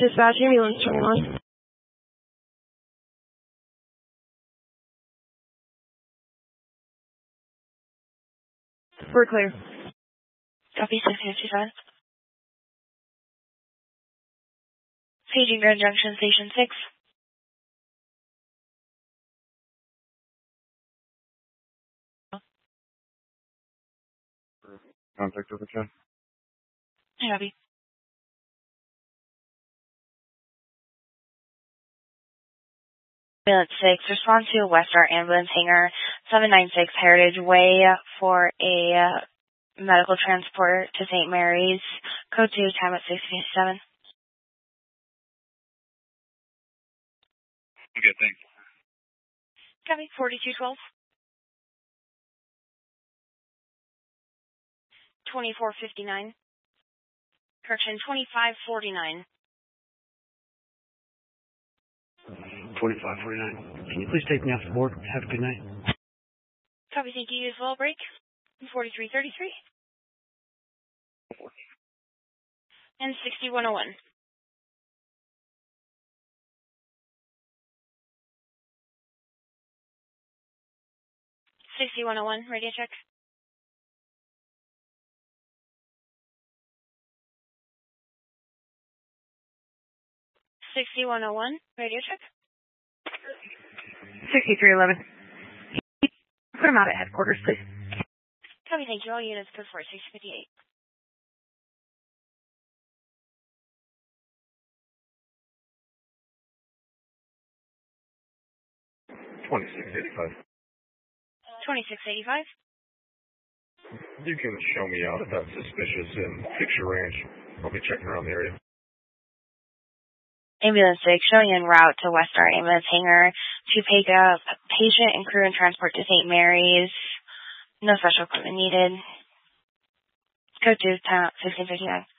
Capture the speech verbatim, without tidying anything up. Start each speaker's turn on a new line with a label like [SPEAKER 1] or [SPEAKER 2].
[SPEAKER 1] Dispatch, ambulance twenty-one. We're clear.
[SPEAKER 2] Copy six fifty-seven. Paging Grand Junction Station six.
[SPEAKER 3] Contact over ten.
[SPEAKER 2] Copy. Ambulance six, respond to Westar Ambulance Hangar seven nine six Heritage Way for a uh, medical transport to Saint Mary's. Code two, time at six fifty-seven.
[SPEAKER 3] Okay, thanks.
[SPEAKER 2] Copy, forty-two twelve. twenty-four fifty-nine. Correction, twenty-five forty-nine.
[SPEAKER 4] twenty-five forty-nine. Can you please take me off the board? Have a good night.
[SPEAKER 2] Copy, thank you as well. Break. forty-three thirty-three. And sixty-one oh one. sixty-one oh one, radio check. sixty-one oh one, radio check.
[SPEAKER 1] sixty-three eleven. Put him out at headquarters, please.
[SPEAKER 2] Copy, thank you. All units, code four six fifty-eight.
[SPEAKER 3] twenty-six eighty-five.
[SPEAKER 2] twenty-six eighty-five.
[SPEAKER 3] You can show me out if that's suspicious in Picture Ranch. I'll be checking around the area.
[SPEAKER 2] Ambulance six, showing en route to Westar Ambulance Hangar to pick up patient and crew and transport to Saint Mary's. No special equipment needed. Code two, time out, fifteen fifty-nine.